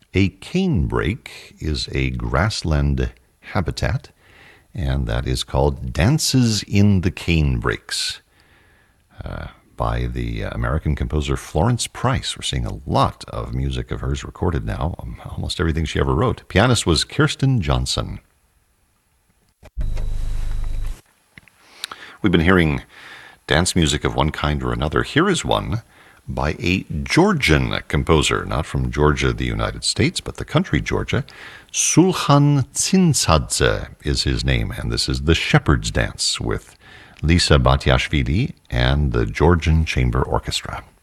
A canebrake is a grassland habitat, and that is called Dances in the Canebrakes by the American composer Florence Price. We're seeing a lot of music of hers recorded now, almost everything she ever wrote. Pianist was Kirsten Johnson. We've been hearing dance music of one kind or another. Here is one by a Georgian composer, not from Georgia, the United States, but the country Georgia. Sulhan Tsinsadze is his name, and this is The Shepherd's Dance with Lisa Batiashvili and the Georgian Chamber Orchestra.